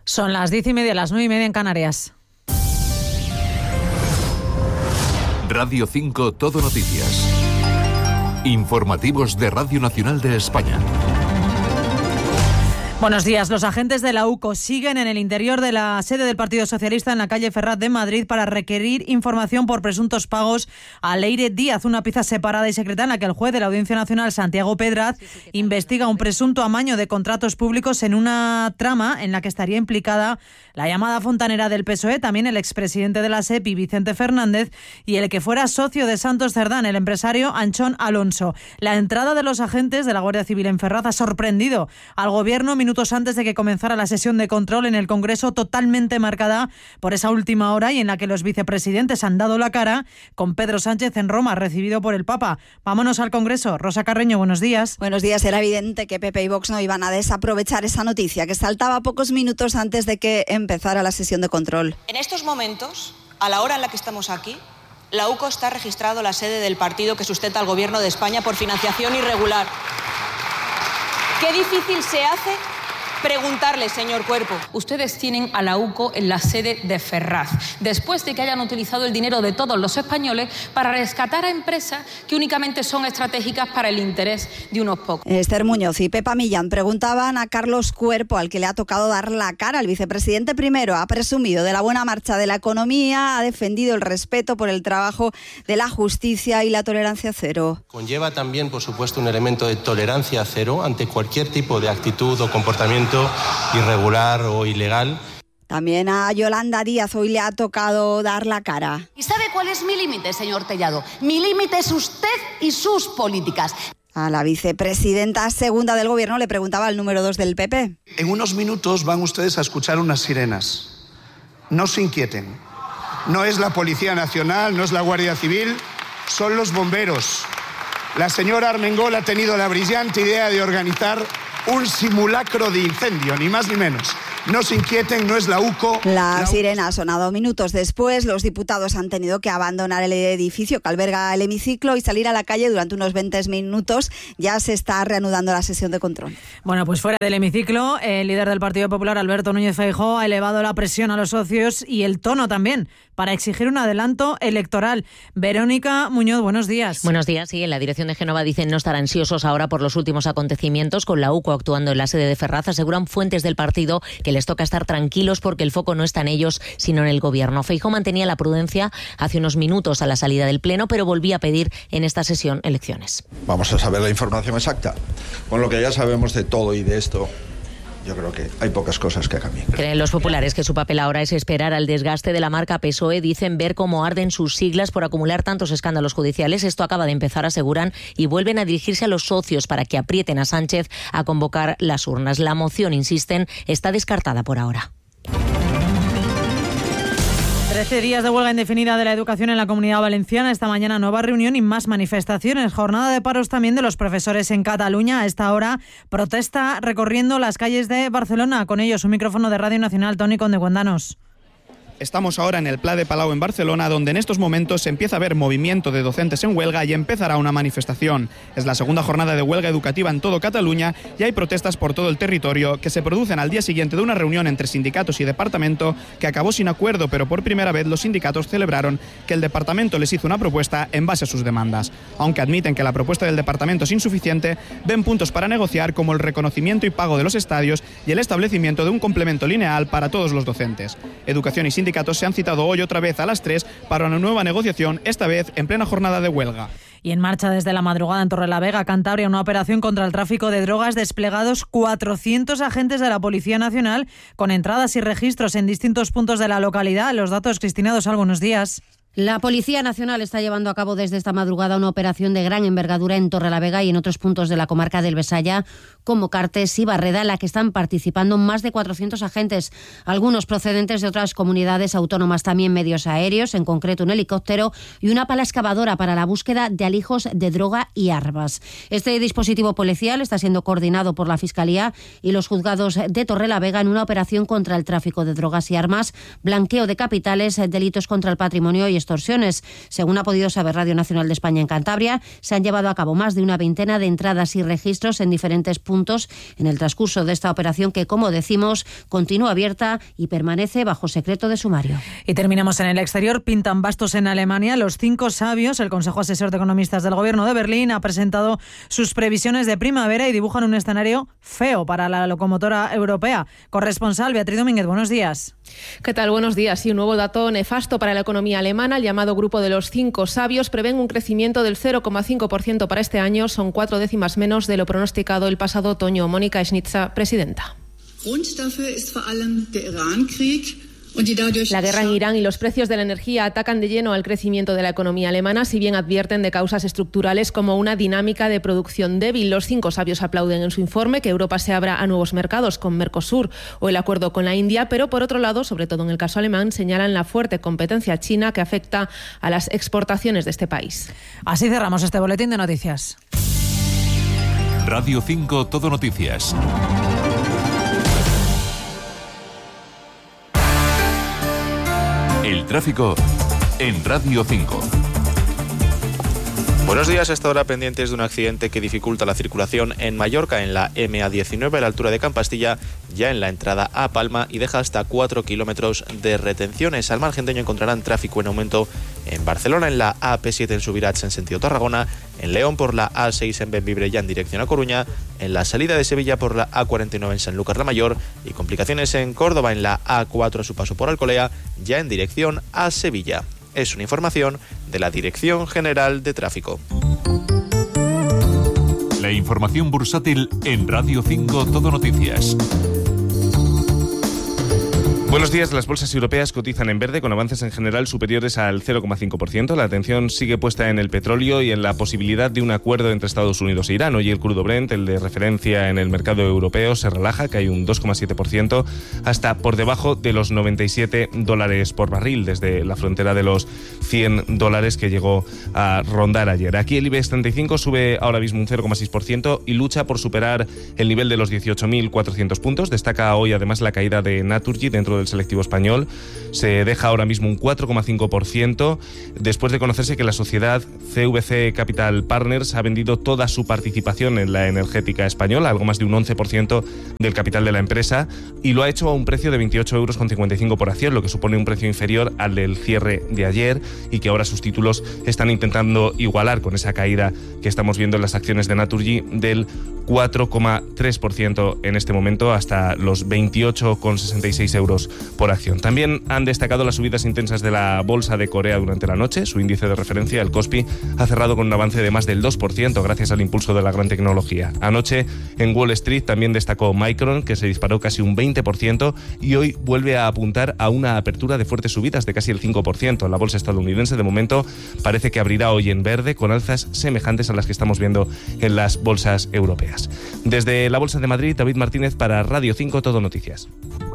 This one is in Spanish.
Son las 10:30, las 9:30 en Canarias. Radio 5 Todo Noticias. Informativos de Radio Nacional de España. Buenos días. Los agentes de la UCO siguen en el interior de la sede del Partido Socialista en la calle Ferraz de Madrid para requerir información por presuntos pagos a Leire Díaz, una pieza separada y secreta en la que el juez de la Audiencia Nacional, Santiago Pedraz, investiga un presunto amaño de contratos públicos en una trama en la que estaría implicada la llamada fontanera del PSOE, también el expresidente de la SEPI, Vicente Fernández, y el que fuera socio de Santos Cerdán, el empresario Anchón Alonso. La entrada de los agentes de la Guardia Civil en Ferraz ha sorprendido al Gobierno minutos antes de que comenzara la sesión de control en el Congreso, totalmente marcada por esa última hora y en la que los vicepresidentes han dado la cara, con Pedro Sánchez en Roma, recibido por el Papa. Vámonos al Congreso. Rosa Carreño, buenos días. Buenos días. Era evidente que PP y Vox no iban a desaprovechar esa noticia, que saltaba pocos minutos antes de que empezara la sesión de control. En estos momentos, a la hora en la que estamos aquí, la UCO está registrado la sede del partido que sustenta al Gobierno de España por financiación irregular. Qué difícil se hace preguntarle, señor Cuerpo. Ustedes tienen a la UCO en la sede de Ferraz, después de que hayan utilizado el dinero de todos los españoles para rescatar a empresas que únicamente son estratégicas para el interés de unos pocos. Esther Muñoz y Pepa Millán preguntaban a Carlos Cuerpo, al que le ha tocado dar la cara. El vicepresidente primero ha presumido de la buena marcha de la economía, ha defendido el respeto por el trabajo de la justicia y la tolerancia cero. Conlleva también, por supuesto, un elemento de tolerancia cero ante cualquier tipo de actitud o comportamiento irregular o ilegal. También a Yolanda Díaz hoy le ha tocado dar la cara. ¿Y sabe cuál es mi límite, señor Tellado? Mi límite es usted y sus políticas. A la vicepresidenta segunda del Gobierno le preguntaba al número 2 del PP. En unos minutos van ustedes a escuchar unas sirenas. No se inquieten. No es la Policía Nacional, no es la Guardia Civil, son los bomberos. La señora Armengol ha tenido la brillante idea de organizar un simulacro de incendio, ni más ni menos. No se inquieten, no es la UCO. La sirena ha sonado minutos después. Los diputados han tenido que abandonar el edificio que alberga el hemiciclo y salir a la calle durante unos 20 minutos. Ya se está reanudando la sesión de control. Bueno, pues fuera del hemiciclo, el líder del Partido Popular, Alberto Núñez Feijóo, ha elevado la presión a los socios y el tono también para exigir un adelanto electoral. Verónica Muñoz, buenos días. Buenos días. Sí, en la dirección de Génova dicen no estar ansiosos ahora por los últimos acontecimientos, con la UCO actuando en la sede de Ferraz. Aseguran fuentes del partido que les toca estar tranquilos porque el foco no está en ellos, sino en el Gobierno. Feijóo mantenía la prudencia hace unos minutos a la salida del Pleno, pero volvía a pedir en esta sesión elecciones. Vamos a saber la información exacta. Con lo que ya sabemos de todo y de esto, yo creo que hay pocas cosas que cambian. Creen los populares que su papel ahora es esperar al desgaste de la marca PSOE. Dicen ver cómo arden sus siglas por acumular tantos escándalos judiciales. Esto acaba de empezar, aseguran, y vuelven a dirigirse a los socios para que aprieten a Sánchez a convocar las urnas. La moción, insisten, está descartada por ahora. 13 días de huelga indefinida de la educación en la Comunidad Valenciana. Esta mañana nueva reunión y más manifestaciones. Jornada de paros también de los profesores en Cataluña. A esta hora protesta recorriendo las calles de Barcelona. Con ellos un micrófono de Radio Nacional. Toni Conde, cuéntanos. Estamos ahora en el Pla de Palau en Barcelona, donde en estos momentos se empieza a ver movimiento de docentes en huelga y empezará una manifestación. Es la segunda jornada de huelga educativa en todo Cataluña y hay protestas por todo el territorio que se producen al día siguiente de una reunión entre sindicatos y departamento que acabó sin acuerdo, pero por primera vez los sindicatos celebraron que el departamento les hizo una propuesta en base a sus demandas. Aunque admiten que la propuesta del departamento es insuficiente, ven puntos para negociar como el reconocimiento y pago de los estadios y el establecimiento de un complemento lineal para todos los docentes. Educación y sindicatos se han citado hoy otra vez a las 3 para una nueva negociación, esta vez en plena jornada de huelga. Y en marcha desde la madrugada en Torrelavega, Cantabria, una operación contra el tráfico de drogas. Desplegados 400 agentes de la Policía Nacional con entradas y registros en distintos puntos de la localidad. Los datos, Cristina Dosal, buenos días. La Policía Nacional está llevando a cabo desde esta madrugada una operación de gran envergadura en Torrelavega y en otros puntos de la comarca del Besaya, como Cartes y Barreda, en la que están participando más de 400 agentes, algunos procedentes de otras comunidades autónomas, también medios aéreos, en concreto un helicóptero y una pala excavadora para la búsqueda de alijos de droga y armas. Este dispositivo policial está siendo coordinado por la Fiscalía y los juzgados de Torrelavega en una operación contra el tráfico de drogas y armas, blanqueo de capitales, delitos contra el patrimonio y extorsiones. Según ha podido saber Radio Nacional de España en Cantabria, se han llevado a cabo más de una veintena de entradas y registros en diferentes puntos en el transcurso de esta operación que, como decimos, continúa abierta y permanece bajo secreto de sumario. Y terminamos en el exterior. Pintan bastos en Alemania. Los 5 sabios, el Consejo Asesor de Economistas del Gobierno de Berlín, ha presentado sus previsiones de primavera y dibujan un escenario feo para la locomotora europea. Corresponsal Beatriz Domínguez, buenos días. ¿Qué tal? Buenos días. Sí, un nuevo dato nefasto para la economía alemana. El llamado grupo de los 5 sabios prevén un crecimiento del 0,5% para este año. Son 4 décimas menos de lo pronosticado el pasado otoño. Mónica Schnitzer, presidenta. La guerra en Irán y los precios de la energía atacan de lleno al crecimiento de la economía alemana, si bien advierten de causas estructurales como una dinámica de producción débil. Los 5 sabios aplauden en su informe que Europa se abra a nuevos mercados con Mercosur o el acuerdo con la India, pero por otro lado, sobre todo en el caso alemán, señalan la fuerte competencia china que afecta a las exportaciones de este país. Así cerramos este boletín de noticias. Radio 5 Todo Noticias. El tráfico en Radio 5. Buenos días, a esta hora pendientes de un accidente que dificulta la circulación en Mallorca, en la MA19 a la altura de Campastilla, ya en la entrada a Palma, y deja hasta 4 kilómetros de retenciones. Al margen de ello encontrarán tráfico en aumento en Barcelona, en la AP7 en Subirats en sentido Tarragona, en León por la A6 en Bembibre ya en dirección a Coruña, en la salida de Sevilla por la A49 en Sanlúcar la Mayor, y complicaciones en Córdoba en la A4 a su paso por Alcolea, ya en dirección a Sevilla. Es una información de la Dirección General de Tráfico. La información bursátil en Radio 5 Todo Noticias. Buenos días. Las bolsas europeas cotizan en verde con avances en general superiores al 0,5%. La atención sigue puesta en el petróleo y en la posibilidad de un acuerdo entre Estados Unidos e Irán. Hoy el crudo Brent, el de referencia en el mercado europeo, se relaja, cae un 2,7% hasta por debajo de los $97 por barril, desde la frontera de los $100 que llegó a rondar ayer. Aquí el IBEX 35 sube ahora mismo un 0,6% y lucha por superar el nivel de los 18.400 puntos. Destaca hoy además la caída de Naturgy dentro del selectivo español. Se deja ahora mismo un 4,5% después de conocerse que la sociedad CVC Capital Partners ha vendido toda su participación en la energética española, algo más de un 11% del capital de la empresa, y lo ha hecho a un precio de 28,55 € por acción, lo que supone un precio inferior al del cierre de ayer, y que ahora sus títulos están intentando igualar con esa caída que estamos viendo en las acciones de Naturgy del 4,3% en este momento, hasta los 28,66 € por acción. También han destacado las subidas intensas de la bolsa de Corea durante la noche. Su índice de referencia, el Kospi, ha cerrado con un avance de más del 2% gracias al impulso de la gran tecnología. Anoche en Wall Street también destacó Micron, que se disparó casi un 20%, y hoy vuelve a apuntar a una apertura de fuertes subidas de casi el 5%. La bolsa estadounidense de momento parece que abrirá hoy en verde, con alzas semejantes a las que estamos viendo en las bolsas europeas. Desde la Bolsa de Madrid, David Martínez para Radio 5 Todo Noticias.